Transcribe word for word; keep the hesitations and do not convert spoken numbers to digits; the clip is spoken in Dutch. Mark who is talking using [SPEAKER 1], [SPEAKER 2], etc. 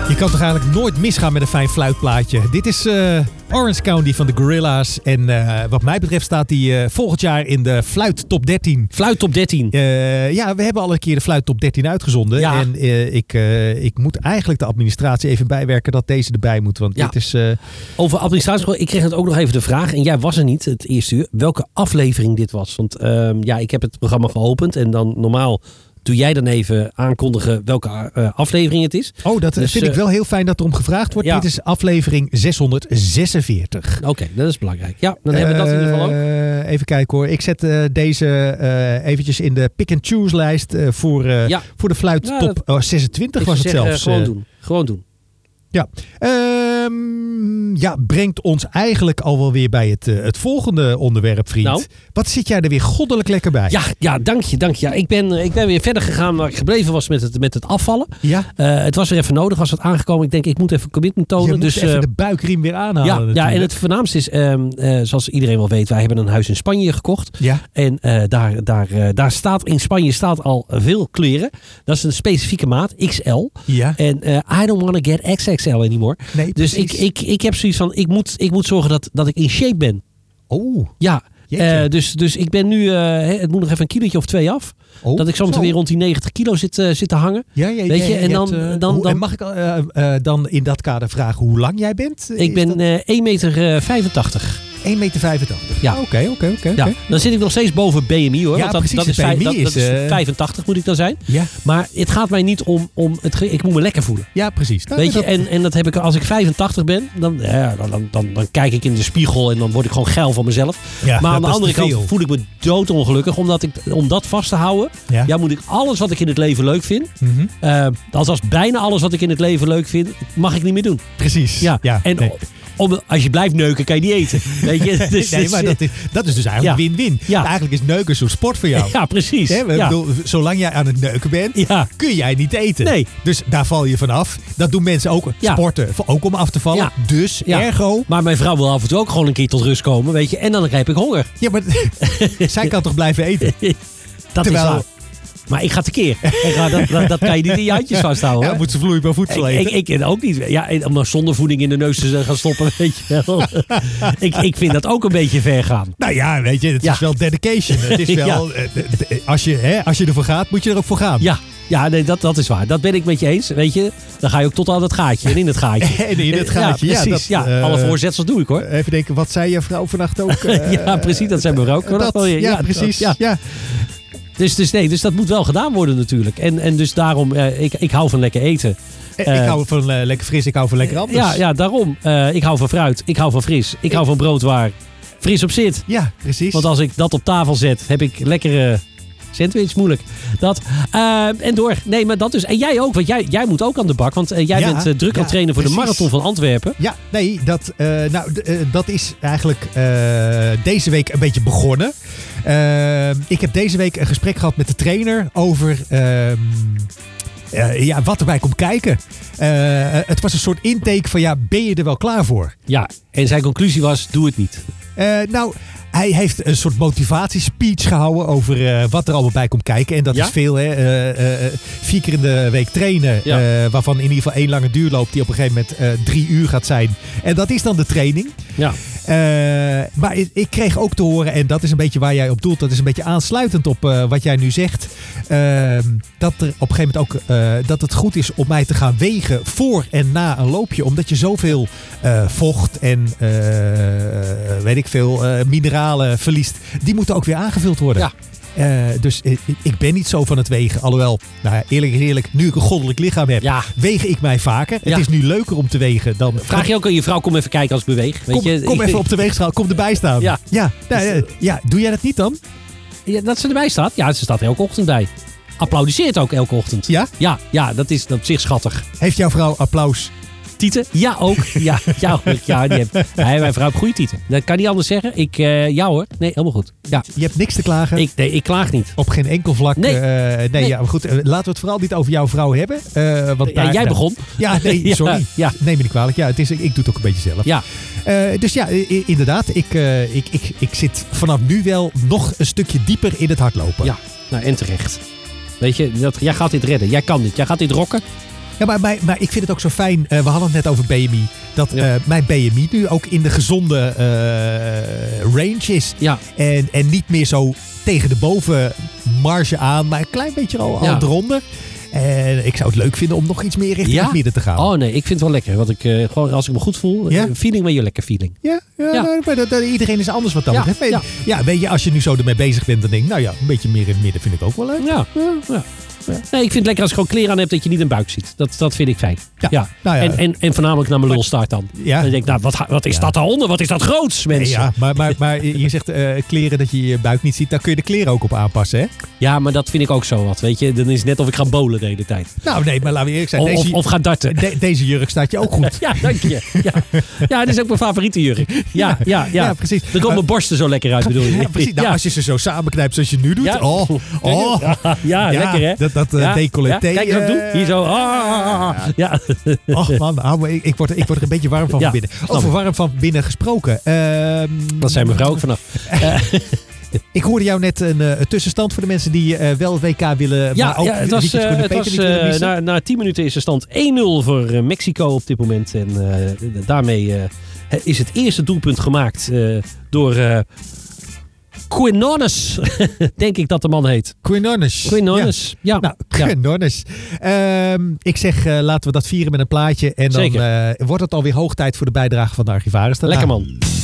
[SPEAKER 1] Je kan toch eigenlijk nooit misgaan met een fijn fluitplaatje. Dit is uh, Orange County van de Gorillaz. En uh, wat mij betreft staat die uh, volgend jaar in de Fluit Top dertien.
[SPEAKER 2] Fluit Top dertien?
[SPEAKER 1] Uh, ja, we hebben al een keer de Fluit Top dertien uitgezonden. Ja. En uh, ik, uh, ik moet eigenlijk de administratie even bijwerken dat deze erbij moet. Want ja. dit is... Uh...
[SPEAKER 2] Over administratie, ik kreeg het ook nog even de vraag. En jij was er niet het eerste uur. Welke aflevering dit was? Want uh, ja, ik heb het programma geopend. En dan normaal... Doe jij dan even aankondigen welke uh, aflevering het is?
[SPEAKER 1] Oh, dat dus, vind uh, ik wel heel fijn dat erom gevraagd wordt. Ja. Dit is aflevering zeshonderdzesenveertig.
[SPEAKER 2] Oké, okay, dat is belangrijk. Ja, dan uh, hebben we dat in ieder geval ook.
[SPEAKER 1] Even kijken hoor. Ik zet uh, deze uh, eventjes in de pick-and-choose lijst uh, voor, uh, ja. voor de Fluit ja, top oh, zesentwintig was het
[SPEAKER 2] zeg,
[SPEAKER 1] zelfs.
[SPEAKER 2] Uh, gewoon doen. Gewoon doen.
[SPEAKER 1] Ja. Um, ja, brengt ons eigenlijk al wel weer bij het, uh, het volgende onderwerp, vriend. Nou? Wat zit jij er weer goddelijk lekker bij?
[SPEAKER 2] Ja, ja dank je, dank je. Ja, ik, ben, ik ben weer verder gegaan waar ik gebleven was met het, met het afvallen.
[SPEAKER 1] Ja.
[SPEAKER 2] Uh, het was weer even nodig, was wat aangekomen. Ik denk, ik moet even commitment tonen.
[SPEAKER 1] Je moet
[SPEAKER 2] dus,
[SPEAKER 1] even
[SPEAKER 2] uh,
[SPEAKER 1] de buikriem weer aanhalen.
[SPEAKER 2] Ja, ja, en het voornaamste is, um, uh, zoals iedereen wel weet, wij hebben een huis in Spanje gekocht.
[SPEAKER 1] Ja.
[SPEAKER 2] En uh, daar, daar, uh, daar staat, in Spanje staat al veel kleren. Dat is een specifieke maat, X L.
[SPEAKER 1] Ja.
[SPEAKER 2] En uh, I don't want to get X X L anymore.
[SPEAKER 1] Nee,
[SPEAKER 2] dus ik, ik, ik heb zoiets van, ik moet, ik moet zorgen dat, dat ik in shape ben.
[SPEAKER 1] Oh.
[SPEAKER 2] Ja. Uh, dus, dus ik ben nu, uh, het moet nog even een kilootje of twee af. Oh, dat ik zo meteen weer rond die negentig kilo zit, uh, zit te hangen.
[SPEAKER 1] Ja, ja,
[SPEAKER 2] weet je?
[SPEAKER 1] ja,
[SPEAKER 2] En dan,
[SPEAKER 1] hebt, uh,
[SPEAKER 2] dan,
[SPEAKER 1] hoe,
[SPEAKER 2] dan
[SPEAKER 1] en mag ik uh, uh, dan in dat kader vragen hoe lang jij bent?
[SPEAKER 2] Ik ben dat... uh, één meter vijfentachtig.
[SPEAKER 1] één meter vijfentachtig.
[SPEAKER 2] Ja.
[SPEAKER 1] Oké, oké, oké.
[SPEAKER 2] Dan zit ik nog steeds boven B M I hoor.
[SPEAKER 1] Ja,
[SPEAKER 2] want dat,
[SPEAKER 1] precies,
[SPEAKER 2] dat is, vijf, dat, dat is uh... vijfentachtig moet ik dan zijn.
[SPEAKER 1] Ja.
[SPEAKER 2] Maar het gaat mij niet om, om het, ik moet me lekker voelen.
[SPEAKER 1] Ja, precies. Nou,
[SPEAKER 2] weet je,
[SPEAKER 1] dat...
[SPEAKER 2] en, en dat heb ik als ik vijfentachtig ben, dan, ja, dan, dan, dan, dan kijk ik in de spiegel en dan word ik gewoon geil van mezelf.
[SPEAKER 1] Ja,
[SPEAKER 2] maar aan de andere kant voel ik me doodongelukkig, omdat ik, om dat vast te houden, ja. ja, moet ik alles wat ik in het leven leuk vind,
[SPEAKER 1] mm-hmm.
[SPEAKER 2] uh, althans bijna alles wat ik in het leven leuk vind, mag ik niet meer doen.
[SPEAKER 1] Precies.
[SPEAKER 2] Ja.
[SPEAKER 1] ja
[SPEAKER 2] en
[SPEAKER 1] nee.
[SPEAKER 2] Om, als je blijft neuken, kan je niet eten. Weet je? Dus,
[SPEAKER 1] nee, maar dat is, dat is dus eigenlijk ja. win-win.
[SPEAKER 2] Ja.
[SPEAKER 1] Eigenlijk is neuken zo'n sport voor jou.
[SPEAKER 2] Ja, precies.
[SPEAKER 1] He,
[SPEAKER 2] ja.
[SPEAKER 1] bedoel, zolang jij aan het neuken bent, ja. kun jij niet eten.
[SPEAKER 2] Nee.
[SPEAKER 1] Dus daar val je vanaf. Dat doen mensen ook. Ja. Sporten, ook om af te vallen. Ja. Dus, ja. ergo...
[SPEAKER 2] Maar mijn vrouw wil af en toe ook gewoon een keer tot rust komen, weet je. En dan heb ik honger.
[SPEAKER 1] Ja, maar zij kan toch blijven eten?
[SPEAKER 2] Dat Terwijl... is waar. Maar ik ga tekeer. Ik ga, dat, dat, dat kan je niet in je handjes vasthouden.
[SPEAKER 1] Ja, moet ze vloeibaar voedsel eten.
[SPEAKER 2] Ik, ik, ik ook niet. Ja, om maar zonder voeding in de neus te gaan stoppen, weet je wel. ik, ik vind dat ook een beetje ver gaan.
[SPEAKER 1] Nou ja, weet je, het ja. is wel dedication. Het is wel, ja. als, je, hè, als je ervoor gaat, moet je er ook voor gaan.
[SPEAKER 2] Ja. Ja, nee, dat, dat is waar. Dat ben ik met je eens. Weet je, dan ga je ook tot aan het gaatje en in het gaatje.
[SPEAKER 1] En in het gaatje,
[SPEAKER 2] ja. Precies,
[SPEAKER 1] ja, dat,
[SPEAKER 2] ja. Alle
[SPEAKER 1] uh,
[SPEAKER 2] voorzetsels doe ik hoor.
[SPEAKER 1] Even denken, wat zei je vrouw vannacht ook? Uh,
[SPEAKER 2] ja, precies, dat zei mijn vrouw ook.
[SPEAKER 1] Dat, ja, ja, precies, dat, ja. ja.
[SPEAKER 2] Dus, dus nee, dus dat moet wel gedaan worden natuurlijk. En, en dus daarom, uh, ik, ik hou van lekker eten.
[SPEAKER 1] Uh, ik hou van uh, lekker fris, ik hou van lekker anders.
[SPEAKER 2] Ja, ja daarom. Uh, ik hou van fruit, ik hou van fris. Ik, ik hou van brood waar fris op zit.
[SPEAKER 1] Ja, precies.
[SPEAKER 2] Want als ik dat op tafel zet, heb ik lekkere sandwich. Moeilijk. Dat. Uh, en door. Nee, maar dat dus. En jij ook, want jij, jij moet ook aan de bak. Want uh, jij ja, bent uh, druk ja, aan het trainen voor precies. de marathon van Antwerpen.
[SPEAKER 1] Ja, nee, dat, uh, nou, d- uh, dat is eigenlijk uh, deze week een beetje begonnen. Uh, ik heb deze week een gesprek gehad met de trainer over uh, uh, ja, wat erbij komt kijken. Uh, het was een soort intake van ja, ben je er wel klaar voor?
[SPEAKER 2] Ja, en zijn conclusie was, doe het niet.
[SPEAKER 1] Uh, nou... Hij heeft een soort motivatiespeech gehouden over uh, wat er allemaal bij komt kijken. En dat ja? is veel, hè. Uh, uh, vier keer in de week trainen. Ja. Uh, waarvan in ieder geval één lange duurloop die op een gegeven moment uh, drie uur gaat zijn. En dat is dan de training.
[SPEAKER 2] Ja.
[SPEAKER 1] Uh, maar ik, ik kreeg ook te horen, en dat is een beetje waar jij op doelt. Dat is een beetje aansluitend op uh, wat jij nu zegt. Uh, dat er op een gegeven moment ook uh, dat het goed is om mij te gaan wegen voor en na een loopje. Omdat je zoveel uh, vocht en uh, weet ik veel, uh, mineralen verliest. Die moeten ook weer aangevuld worden.
[SPEAKER 2] Ja.
[SPEAKER 1] Uh, dus uh, ik ben niet zo van het wegen. Alhoewel, nou ja, eerlijk is eerlijk, nu ik een goddelijk lichaam heb, ja. weeg ik mij vaker. Ja. Het is nu leuker om te wegen dan...
[SPEAKER 2] Vraag je ook aan je vrouw, kom even kijken als ik beweeg. Weet
[SPEAKER 1] kom
[SPEAKER 2] je?
[SPEAKER 1] kom even op de weegschaal, kom erbij staan.
[SPEAKER 2] Ja.
[SPEAKER 1] Ja. Nou, uh, ja, doe jij dat niet dan?
[SPEAKER 2] Ja, dat ze erbij staat? Ja, ze staat er elke ochtend bij. Applaudisseert ook elke ochtend.
[SPEAKER 1] Ja?
[SPEAKER 2] Ja, ja dat is op zich schattig.
[SPEAKER 1] Heeft jouw vrouw applaus?
[SPEAKER 2] Tieten? Ja, ook. Ja, ja, ja die heeft, hij, mijn vrouw heeft goede tieten. Dat kan niet anders zeggen. Ik, uh, ja hoor. Nee, helemaal goed. Ja.
[SPEAKER 1] Je hebt niks te klagen?
[SPEAKER 2] Ik, nee, ik klaag niet.
[SPEAKER 1] Op geen enkel vlak?
[SPEAKER 2] Nee.
[SPEAKER 1] Uh, nee, nee. Ja, maar goed. Uh, laten we het vooral niet over jouw vrouw hebben. Uh, want daar,
[SPEAKER 2] ja, jij
[SPEAKER 1] nou,
[SPEAKER 2] begon.
[SPEAKER 1] Ja, nee, sorry.
[SPEAKER 2] Ja, ja.
[SPEAKER 1] Neem me niet kwalijk. Ja, het is, ik doe het ook een beetje zelf.
[SPEAKER 2] Ja.
[SPEAKER 1] Uh, dus ja, i- inderdaad. Ik, uh, ik, ik, ik zit vanaf nu wel nog een stukje dieper in het hardlopen.
[SPEAKER 2] Ja, nou en terecht. Weet je, dat, jij gaat dit redden. Jij kan dit. Jij gaat dit rocken.
[SPEAKER 1] Ja, maar, maar, maar ik vind het ook zo fijn. Uh, we hadden het net over B M I. Dat
[SPEAKER 2] Ja.
[SPEAKER 1] uh, mijn B M I nu ook in de gezonde uh, range is.
[SPEAKER 2] Ja.
[SPEAKER 1] En, en niet meer zo tegen de bovenmarge aan, maar een klein beetje al,
[SPEAKER 2] Ja.
[SPEAKER 1] al eronder. En ik zou het leuk vinden om nog iets meer richting
[SPEAKER 2] Ja?
[SPEAKER 1] het midden te gaan.
[SPEAKER 2] Oh nee, ik vind het wel lekker. Want ik, uh, gewoon, als ik me goed voel,
[SPEAKER 1] Ja?
[SPEAKER 2] uh, feeling met je lekker feeling.
[SPEAKER 1] Ja, ja,
[SPEAKER 2] Ja.
[SPEAKER 1] nou, maar dat, dat, iedereen is anders wat dat
[SPEAKER 2] Ja,
[SPEAKER 1] betreft. Ja,
[SPEAKER 2] ja.
[SPEAKER 1] ja, weet je, als je nu zo ermee bezig bent, dan denk ik, nou ja, een beetje meer in het midden vind ik ook wel leuk.
[SPEAKER 2] Ja, ja. ja. Nee, ik vind het lekker als ik gewoon kleren aan heb dat je niet een buik ziet. Dat, dat vind ik fijn.
[SPEAKER 1] Ja,
[SPEAKER 2] Ja.
[SPEAKER 1] nou ja.
[SPEAKER 2] En, en, en voornamelijk naar mijn lul staart dan.
[SPEAKER 1] Ja.
[SPEAKER 2] En dan denk ik, nou, wat, wat is
[SPEAKER 1] Ja.
[SPEAKER 2] dat daaronder? Wat is dat groots,
[SPEAKER 1] Nee,
[SPEAKER 2] mensen?
[SPEAKER 1] ja, maar, maar, maar je zegt uh, kleren dat je je buik niet ziet, daar kun je de kleren ook op aanpassen, hè?
[SPEAKER 2] Ja, maar dat vind ik ook zo wat. Weet je, dan is het net of ik ga bowlen de hele tijd.
[SPEAKER 1] Nou nee, maar laten we eerlijk zijn.
[SPEAKER 2] Of,
[SPEAKER 1] Deze,
[SPEAKER 2] of, of ga darten.
[SPEAKER 1] de- deze jurk staat je ook goed.
[SPEAKER 2] Ja, dank je. Ja, ja dit is ook mijn favoriete jurk. Ja, ja, ja.
[SPEAKER 1] Ja, precies.
[SPEAKER 2] Dan komen mijn borsten zo lekker uit, bedoel je?
[SPEAKER 1] Ja, precies. Nou,
[SPEAKER 2] Ja.
[SPEAKER 1] als je ze zo samenknijpt zoals je nu doet.
[SPEAKER 2] Ja.
[SPEAKER 1] Oh, oh.
[SPEAKER 2] Ja, ja,
[SPEAKER 1] Ja,
[SPEAKER 2] lekker hè?
[SPEAKER 1] dat- dat, uh,
[SPEAKER 2] Ja,
[SPEAKER 1] decolleté,
[SPEAKER 2] ja, kijk eens wat ik doe.
[SPEAKER 1] eh,
[SPEAKER 2] Hier zo. Ah, ja.
[SPEAKER 1] Och man, ah, maar ik, ik, word, ik word er een beetje warm van
[SPEAKER 2] Ja,
[SPEAKER 1] van binnen.
[SPEAKER 2] snap
[SPEAKER 1] Over
[SPEAKER 2] ik.
[SPEAKER 1] warm van binnen gesproken. Ehm,
[SPEAKER 2] Dat zijn mevrouw ook vanaf.
[SPEAKER 1] Ik hoorde jou net een, uh, een tussenstand voor de mensen die uh, wel W K willen,
[SPEAKER 2] Ja,
[SPEAKER 1] maar ook
[SPEAKER 2] ja, het was,
[SPEAKER 1] Riekjes
[SPEAKER 2] uh,
[SPEAKER 1] Groene
[SPEAKER 2] het
[SPEAKER 1] Peter
[SPEAKER 2] was
[SPEAKER 1] niet willen
[SPEAKER 2] uh,
[SPEAKER 1] missen.
[SPEAKER 2] na, na tien minuten is de stand één nul voor uh, Mexico op dit moment. En uh, daarmee uh, is het eerste doelpunt gemaakt uh, door uh, Quinones, denk ik dat de man heet.
[SPEAKER 1] Quinones.
[SPEAKER 2] Quinones, ja.
[SPEAKER 1] Ja. Nou,
[SPEAKER 2] ja.
[SPEAKER 1] Quinones. Ehm, ik zeg, uh, laten we dat vieren met een plaatje. En dan
[SPEAKER 2] Zeker.
[SPEAKER 1] uh, wordt het alweer hoog tijd voor de bijdrage van de archivaris.
[SPEAKER 2] Lekker man.